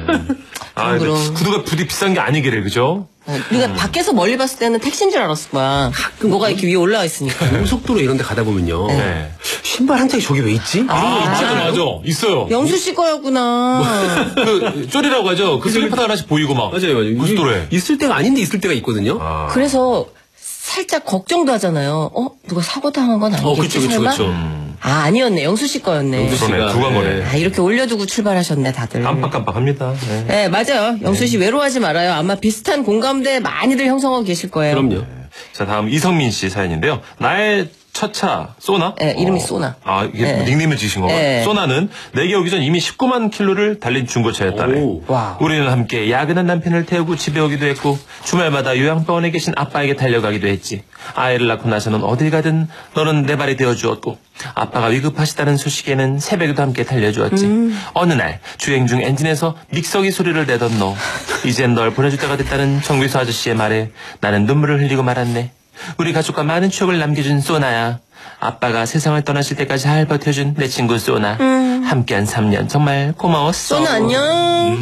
아, 구두가 부디 비싼 게 아니기를, 그죠? 우리가 밖에서 멀리 봤을 때는 택시인 줄 알았을 거야. 가끔 뭐가 이렇게 위에 올라와 있으니까. 고속도로 이런 데 가다 보면요. 네. 신발 한 짝이 저기 왜 있지? 맞아. 있어요. 영수 씨 거였구나. 그, 쪼리라고 하죠? 그 슬리퍼도 하나씩 보이고 막. 맞아요. 고속도로에. 있을 때가 아닌데 있을 때가 있거든요. 그래서 살짝 걱정도 하잖아요. 누가 사고 당한 건 아니겠지? 그쵸. 아니었네. 영수 씨 거였네. 영수 씨가 구간거래. 이렇게 올려두고 출발하셨네, 다들. 깜빡깜빡합니다. 네, 맞아요. 영수 씨 외로워하지 말아요. 아마 비슷한 공감대 많이들 형성하고 계실 거예요. 그럼요. 자, 다음 이성민 씨 사연인데요. 나의 첫 차, 쏘나? 네, 이름이 쏘나. 이게 닉네임을 지으신 건가요? 네. 쏘나는 내게 오기 전 이미 19만 킬로를 달린 중고차에 따라 우리는 함께 야근한 남편을 태우고 집에 오기도 했고 주말마다 요양병원에 계신 아빠에게 달려가기도 했지. 아이를 낳고 나서는 어딜 가든 너는 내 발이 되어주었고 아빠가 위급하시다는 소식에는 새벽에도 함께 달려주었지. 어느 날 주행 중 엔진에서 믹서기 소리를 내던 너. 이젠 널 보내줄 때가 됐다는 정비소 아저씨의 말에 나는 눈물을 흘리고 말았네. 우리 가족과 많은 추억을 남겨준 쏘나야. 아빠가 세상을 떠나실 때까지 잘 버텨준 내 친구 쏘나. 함께한 3년 정말 고마웠어. 쏘나 안녕.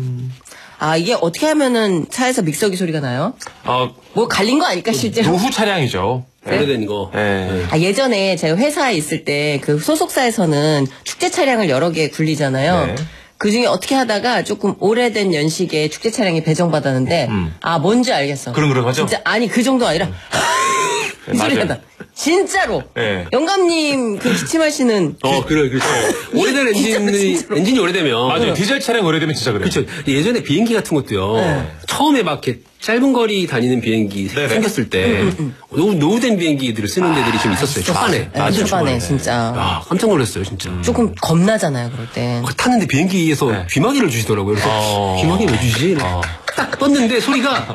이게 어떻게 하면은 차에서 믹서기 소리가 나요? 뭐 갈린 거 아닐까 실제로? 노후 차량이죠. 오래된 거. 네. 예전에 제가 회사에 있을 때 그 소속사에서는 축제 차량을 여러 개 굴리잖아요. 네. 그 중에 어떻게 하다가 조금 오래된 연식의 축제 차량이 배정받았는데, 뭔지 알겠어. 그럼 진짜, 아니, 그 정도 아니라, 이 소리가 나. 진짜로. 네. 영감님 그 기침하시는. 그렇죠. 오래된 엔진이 오래되면. 맞아요. 디젤 차량 오래되면 진짜 그래요. 그렇죠. 예전에 비행기 같은 것도요. 처음에 막 이렇게 짧은 거리 다니는 비행기 생겼을 때 노후된 비행기들을 쓰는 데들이 좀 있었어요. 초반에. 초반에 진짜. 깜짝 놀랐어요, 진짜. 조금 겁나잖아요, 그럴 때. 탔는데 비행기에서 귀마개를 주시더라고요. 그래서 귀마개 왜 주지? 딱 떴는데 소리가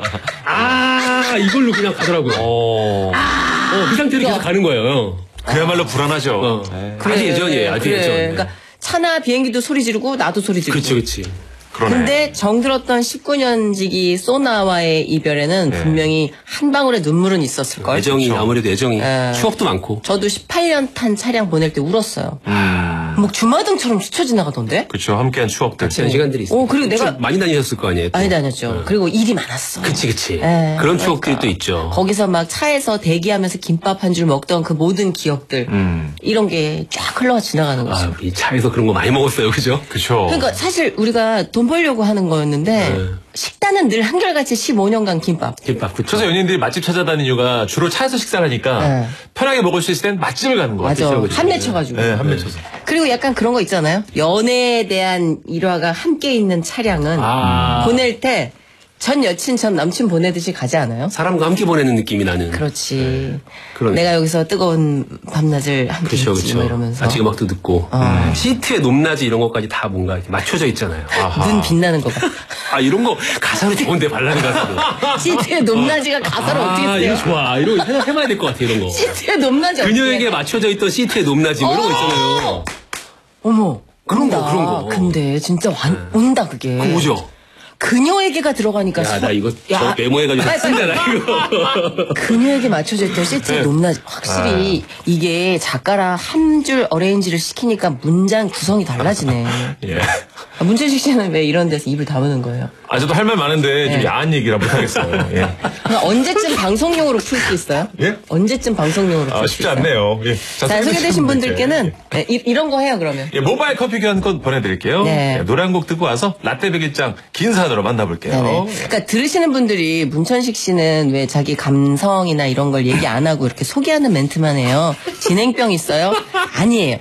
이걸로 그냥 가더라고요. 그 상태로 계속 가는 거예요. 그야말로 불안하죠. 아주 예전이에요. 아주 예전. 그러니까 차나 비행기도 소리 지르고 나도 소리 지르고. 그렇지. 그러네. 근데 정들었던 19년지기 쏘나와의 이별에는 분명히 한 방울의 눈물은 있었을 걸. 애정이 아무래도 애정이 추억도 많고. 저도 18년 탄 차량 보낼 때 울었어요. 막 주마등처럼 스쳐 지나가던데. 그렇죠. 함께한 추억들. 같이 한 시간들이 있어요. 그리고 내가 많이 다니셨을 거 아니에요. 많이 다녔죠. 그리고 일이 많았어. 그치. 그런 추억들이 또 있죠. 거기서 막 차에서 대기하면서 김밥 한 줄 먹던 그 모든 기억들 이런 게 쫙 흘러 지나가는 거죠. 이 차에서 그런 거 많이 먹었어요, 그죠? 그렇죠. 그러니까 사실 우리가 돈 벌려고 하는 거였는데 식단은 늘 한결같이 15년간 김밥. 그쵸. 그래서 연예인들이 맛집 찾아다니는 이유가 주로 차에서 식사를 하니까 편하게 먹을 수 있을 땐 맛집을 가는 거 같아요. 맞아. 한 맺혀가지고. 네, 한 맺혀서. 그리고 약간 그런 거 있잖아요. 연애에 대한 일화가 함께 있는 차량은 보낼 때 전 여친, 전 남친 보내듯이 가지 않아요? 사람과 함께 보내는 느낌이 나는. 그렇지. 내가 여기서 뜨거운 밤낮을 함께 했지 뭐 이러면서. 아침 음악도 듣고. 시트의 높낮이 이런 것까지 다 뭔가 이렇게 맞춰져 있잖아요. 눈 빛나는 거 봐. 이런 거 가사로 좋은데 발라드 가사로. 시트의 높낮이가 가사로 어떻게 써요? 이거 좋아. 이런 거 해봐야 될 것 같아, 이런 거. 시트의 높낮이 그녀에게 맞춰져 있던 시트의 높낮이 뭐 이런 거 있잖아요. 어머. 그런 거. 근데 진짜 온다 그게. 그거 오죠? 그녀에게가 들어가니까. 나 이거 저 메모해가지고 쓴다, 나 이거. 그녀에게 맞춰져 있던 시트의 높낮이. 확실히 이게 작가라 한 줄 어레인지를 시키니까 문장 구성이 달라지네. 예. 문천식 씨는 왜 이런 데서 입을 다무는 거예요? 저도 할 말 많은데 좀 야한 얘기라 못하겠어요. 예. 언제쯤 방송용으로 풀 수 있어요? 예? 언제쯤 방송용으로 풀 수 쉽지 있어요? 않네요. 예. 자, 소개되신 분들께는 이런 거 해요, 그러면. 모바일 커피 교환권 보내드릴게요. 네. 노래 한 곡 듣고 와서 라떼 백일장 긴 사연으로 만나볼게요. 네네. 그러니까 들으시는 분들이 문천식 씨는 왜 자기 감성이나 이런 걸 얘기 안 하고 이렇게 소개하는 멘트만 해요. 진행병 있어요? 아니에요.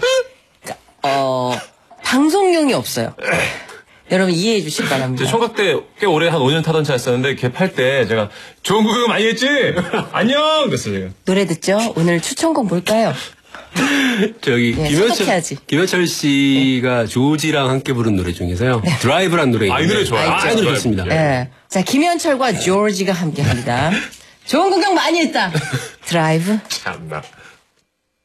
그러니까, 방송용이 없어요. 여러분 이해해 주시기 바랍니다. 총각 때 꽤 오래 한 5년 타던 차였었는데 걔 팔 때 제가 좋은 구경 많이 했지? 안녕! 그랬어요. 제가. 노래 듣죠? 오늘 추천곡 뭘까요? 저기 김현철 씨가 조지랑 함께 부른 노래 중에서요. 드라이브란 노래. 이 노래 좋아요. 이 노래 좋습니다. 네. 자, 김현철과 조지가 함께 합니다. 좋은 구경 많이 했다. 드라이브. 참나.